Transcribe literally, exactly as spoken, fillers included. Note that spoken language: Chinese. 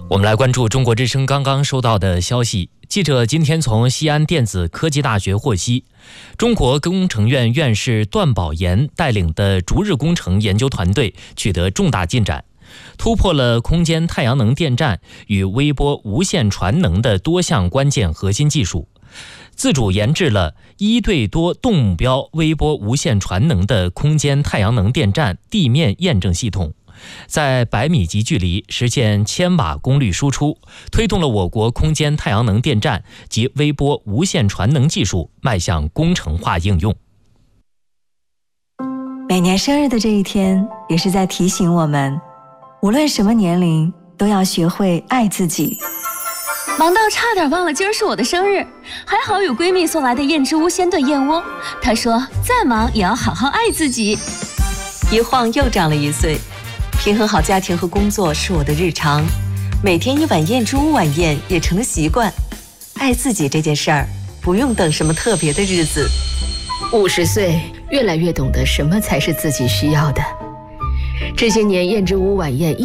我们来关注中国之声刚刚收到的消息。记者今天从西安电子科技大学获悉，中国工程院院士段宝岩带领的逐日工程研究团队取得重大进展，突破了空间太阳能电站与微波无线传能的多项关键核心技术，自主研制了一对多动目标微波无线传能的空间太阳能电站地面验证系统，在百米级距离实现千瓦功率输出，推动了我国空间太阳能电站及微波无线传能技术迈向工程化应用。 每年生日的这一天，也是在提醒我们，无论什么年龄，都要学会爱自己。 忙到差点忘了今儿是我的生日，还好有闺蜜送来的燕之屋鲜炖燕窝。她说再忙也要好好爱自己。 一晃又长了一岁，平衡好家庭和工作是我的日常，每天一碗燕之屋晚宴也成了习惯。爱自己这件事儿，不用等什么特别的日子。 五十岁，越来越懂得什么才是自己需要的。这些年燕之屋晚宴